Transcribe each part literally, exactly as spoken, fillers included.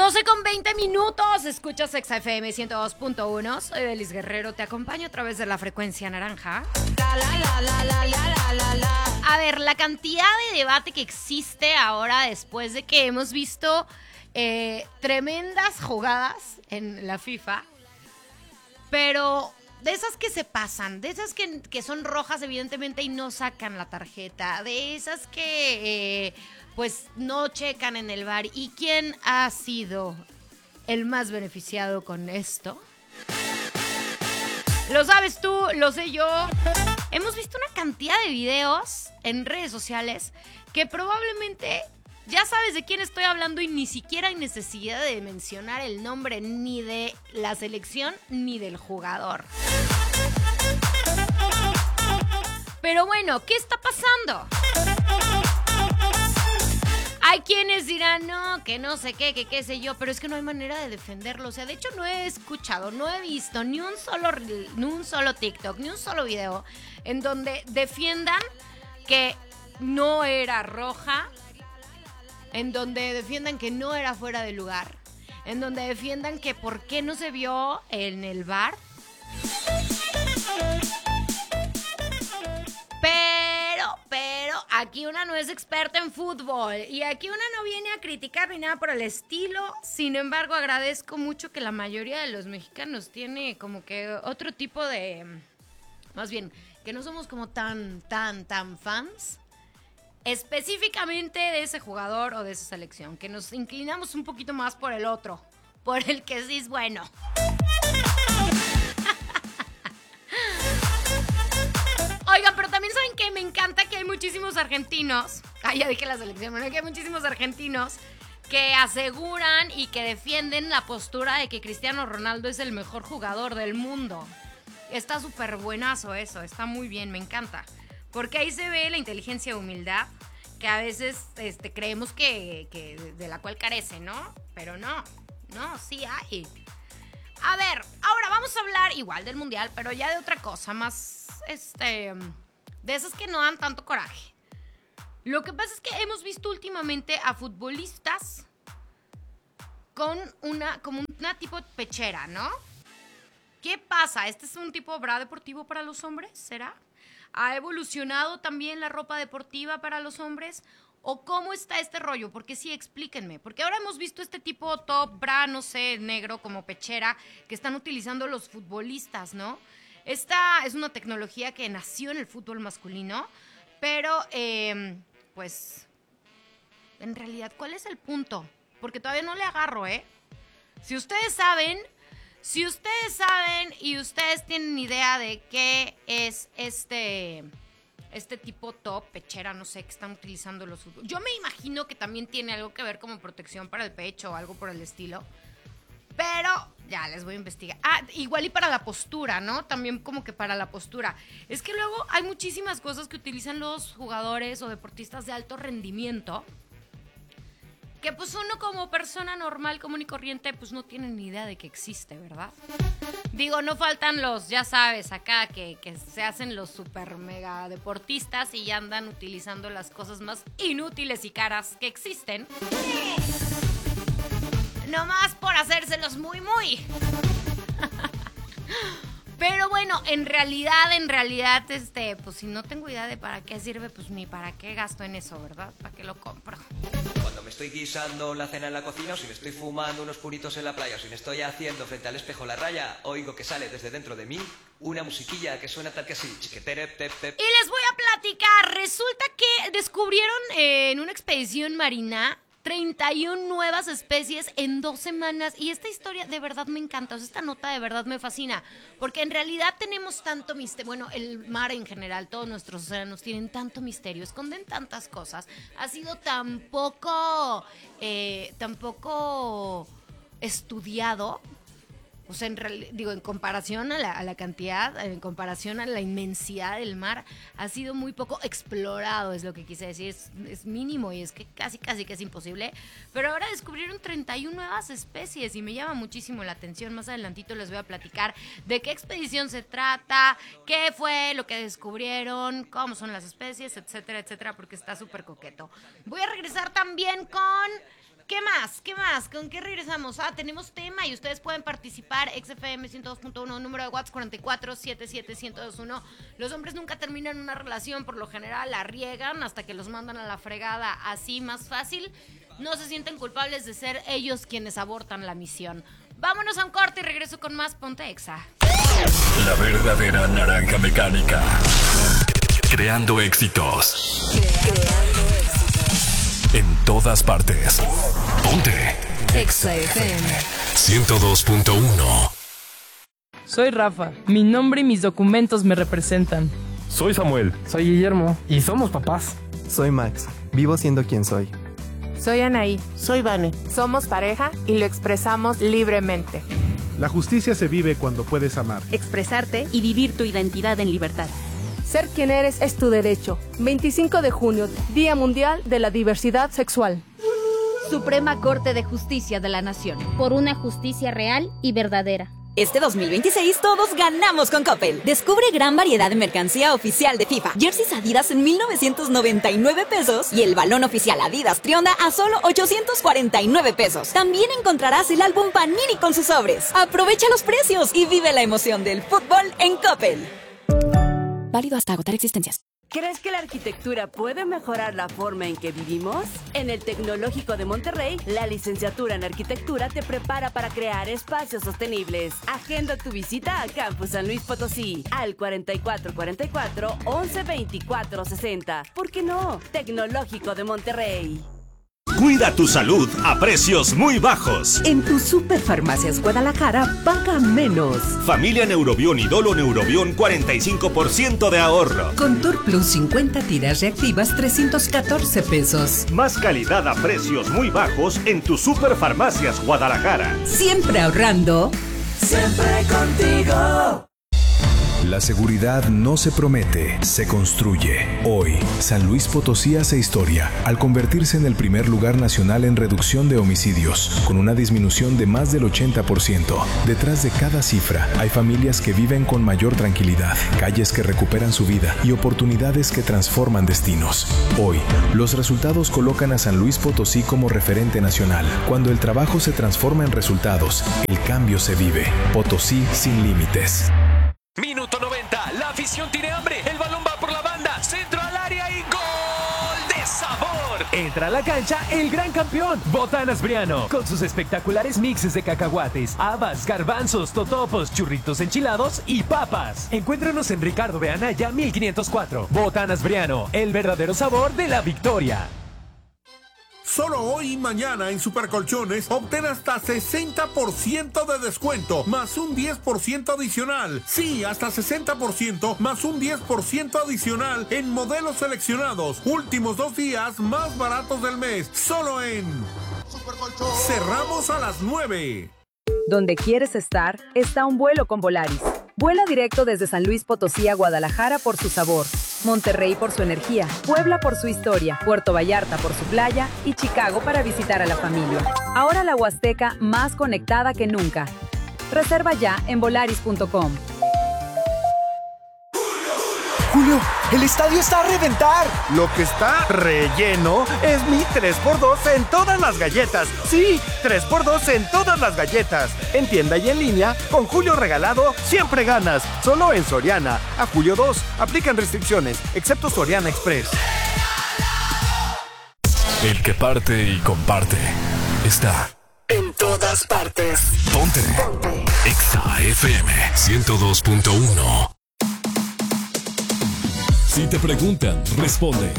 doce con veinte minutos, escuchas Exa F M ciento dos punto uno. Soy Belis Guerrero, te acompaño a través de la frecuencia naranja. La, la, la, la, la, la, la, la. A ver, la cantidad de debate que existe ahora después de que hemos visto eh, tremendas jugadas en la FIFA, pero de esas que se pasan, de esas que, que son rojas evidentemente y no sacan la tarjeta, de esas que eh, pues no checan en el V A R. ¿Y quién ha sido el más beneficiado con esto? Lo sabes tú, lo sé yo. Hemos visto una cantidad de videos en redes sociales que probablemente ya sabes de quién estoy hablando y ni siquiera hay necesidad de mencionar el nombre ni de la selección ni del jugador. Pero bueno, ¿qué está pasando? Hay quienes dirán, no, que no sé qué, que qué sé yo, pero es que no hay manera de defenderlo. O sea, de hecho no he escuchado, no he visto ni un solo, ni un solo TikTok, ni un solo video en donde defiendan que no era roja, en donde defiendan que no era fuera de lugar, en donde defiendan que por qué no se vio en el V A R. Pero, pero, aquí una no es experta en fútbol y aquí una no viene a criticar ni nada por el estilo. Sin embargo, agradezco mucho que la mayoría de los mexicanos tiene como que otro tipo de... Más bien, que no somos como tan, tan, tan fans específicamente de ese jugador o de esa selección, que nos inclinamos un poquito más por el otro, por el que sí es bueno. Oigan, pero también saben que me encanta que hay muchísimos argentinos, ah, ya dije la selección, bueno, que hay muchísimos argentinos que aseguran y que defienden la postura de que Cristiano Ronaldo es el mejor jugador del mundo. Está súper buenazo eso, está muy bien, me encanta. Porque ahí se ve la inteligencia y humildad que a veces este, creemos que, que de la cual carece, ¿no? Pero no, no, sí hay. A ver, ahora vamos a hablar igual del mundial, pero ya de otra cosa, más, este, de esas que no dan tanto coraje. Lo que pasa es que hemos visto últimamente a futbolistas con una, como una tipo pechera, ¿no? ¿Qué pasa? ¿Este es un tipo bra deportivo para los hombres? ¿Será? ¿Ha evolucionado también la ropa deportiva para los hombres? ¿O cómo está este rollo? Porque sí, explíquenme. Porque ahora hemos visto este tipo top, bra, no sé, negro, como pechera, que están utilizando los futbolistas, ¿no? Esta es una tecnología que nació en el fútbol masculino, pero, eh, pues, en realidad, ¿cuál es el punto? Porque todavía no le agarro, ¿eh? Si ustedes saben... Si ustedes saben y ustedes tienen idea de qué es este, este tipo top, pechera, no sé, que están utilizando los futbolistas. Yo me imagino que también tiene algo que ver como protección para el pecho o algo por el estilo. Pero ya les voy a investigar. Ah, igual y para la postura, ¿no? También como que para la postura. Es que luego hay muchísimas cosas que utilizan los jugadores o deportistas de alto rendimiento que pues uno como persona normal, común y corriente, pues no tiene ni idea de que existe, ¿verdad? Digo, no faltan los, ya sabes, acá que, que se hacen los super mega deportistas y ya andan utilizando las cosas más inútiles y caras que existen. Nomás por hacérselos muy, muy. Pero bueno, en realidad, en realidad, este, pues si no tengo idea de para qué sirve, pues ni para qué gasto en eso, ¿verdad? ¿Para qué lo compro? Cuando me estoy guisando la cena en la cocina, o si me estoy fumando unos puritos en la playa, o si me estoy haciendo frente al espejo la raya, oigo que sale desde dentro de mí una musiquilla que suena tal que así. Chiquetere, pep, pep. Y les voy a platicar, resulta que descubrieron eh, en una expedición marina treinta y una nuevas especies en dos semanas. Y esta historia de verdad me encanta, o sea, esta nota de verdad me fascina, porque en realidad tenemos tanto misterio, bueno, el mar en general, todos nuestros océanos tienen tanto misterio, esconden tantas cosas, ha sido tan poco, eh, tan poco estudiado. O sea, en real, digo, en comparación a la, a la cantidad, en comparación a la inmensidad del mar, ha sido muy poco explorado, es lo que quise decir. Es, es mínimo y es que casi, casi que es imposible. Pero ahora descubrieron treinta y una nuevas especies y me llama muchísimo la atención. Más adelantito les voy a platicar de qué expedición se trata, qué fue lo que descubrieron, cómo son las especies, etcétera, etcétera, porque está súper coqueto. Voy a regresar también con... ¿Qué más? más? ¿Qué más? ¿Con qué regresamos? Ah, tenemos tema y ustedes pueden participar. X F M ciento dos punto uno, número de WhatsApp cuatro cuatro siete siete uno cero dos uno. Los hombres nunca terminan una relación, por lo general la riegan hasta que los mandan a la fregada. Así más fácil, no se sienten culpables de ser ellos quienes abortan la misión. Vámonos a un corte y regreso con más Ponte Exa. La verdadera naranja mecánica. Creando éxitos. Creando éxitos. En todas partes. Ponte Exa F M ciento dos punto uno. Soy Rafa. Mi nombre y mis documentos me representan. Soy Samuel. Soy Guillermo. Y somos papás. Soy Max. Vivo siendo quien soy. Soy Anaí. Soy Vane. Somos pareja y lo expresamos libremente. La justicia se vive cuando puedes amar, expresarte y vivir tu identidad en libertad. Ser quien eres es tu derecho. veinticinco de junio, Día Mundial de la Diversidad Sexual. Suprema Corte de Justicia de la Nación. Por una justicia real y verdadera. Este dos mil veintiséis todos ganamos con Coppel. Descubre gran variedad de mercancía oficial de FIFA. Jerseys Adidas en mil novecientos noventa y nueve pesos y el balón oficial Adidas Trionda a solo ochocientos cuarenta y nueve pesos. También encontrarás el álbum Panini con sus sobres. Aprovecha los precios y vive la emoción del fútbol en Coppel. Válido hasta agotar existencias. ¿Crees que la arquitectura puede mejorar la forma en que vivimos? En el Tecnológico de Monterrey, la licenciatura en arquitectura te prepara para crear espacios sostenibles. Agenda tu visita a Campus San Luis Potosí al cuarenta y cuatro cuarenta y cuatro, once veinticuatro sesenta. ¿Por qué no? Tecnológico de Monterrey. Cuida tu salud a precios muy bajos. En tu Superfarmacias Guadalajara, paga menos. Familia Neurobión y Dolo Neurobión, cuarenta y cinco por ciento de ahorro. Contour Plus cincuenta tiras reactivas, trescientos catorce pesos. Más calidad a precios muy bajos en tu Superfarmacias Guadalajara. Siempre ahorrando. Siempre contigo. La seguridad no se promete, se construye. Hoy, San Luis Potosí hace historia al convertirse en el primer lugar nacional en reducción de homicidios, con una disminución de más del ochenta por ciento. Detrás de cada cifra, hay familias que viven con mayor tranquilidad, calles que recuperan su vida y oportunidades que transforman destinos. Hoy, los resultados colocan a San Luis Potosí como referente nacional. Cuando el trabajo se transforma en resultados, el cambio se vive. Potosí sin límites. Minuto noventa, la afición tiene hambre, el balón va por la banda, centro al área y ¡gol de sabor! Entra a la cancha el gran campeón, Botanas Briano, con sus espectaculares mixes de cacahuates, habas, garbanzos, totopos, churritos enchilados y papas. Encuéntranos en Ricardo B. Anaya mil quinientos cuatro. Botanas Briano, el verdadero sabor de la victoria. Solo hoy y mañana en Supercolchones obtén hasta sesenta por ciento de descuento, más un diez por ciento adicional. Sí, hasta sesenta por ciento más un diez por ciento adicional en modelos seleccionados. Últimos dos días más baratos del mes. Solo en Supercolchones. Cerramos a las nueve. Donde quieres estar, está un vuelo con Volaris. Vuela directo desde San Luis Potosí a Guadalajara por su sabor, Monterrey por su energía, Puebla por su historia, Puerto Vallarta por su playa y Chicago para visitar a la familia. Ahora la Huasteca más conectada que nunca. Reserva ya en volaris punto com. Julio, el estadio está a reventar. Lo que está relleno es mi tres por dos en todas las galletas. Sí, tres por dos en todas las galletas. En tienda y en línea, con Julio regalado, siempre ganas. Solo en Soriana. A julio dos, aplican restricciones, excepto Soriana Express. El que parte y comparte está en todas partes. Ponte, Ponte. Exa F M ciento dos punto uno. Si te preguntan, responde.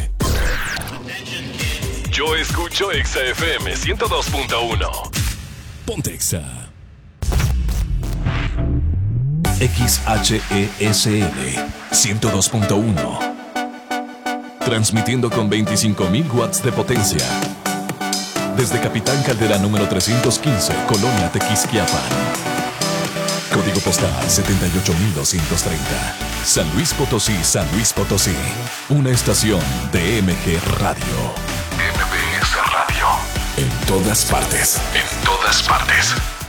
Yo escucho Exa F M ciento dos punto uno. Ponte Exa. X H E S L ciento dos punto uno. Transmitiendo con veinticinco mil watts de potencia. Desde Capitán Caldera número trescientos quince, Colonia Tequisquiapan. Código postal setenta y ocho mil doscientos treinta. San Luis Potosí, San Luis Potosí. Una estación de M G Radio. M B S Radio. En todas partes. En todas partes.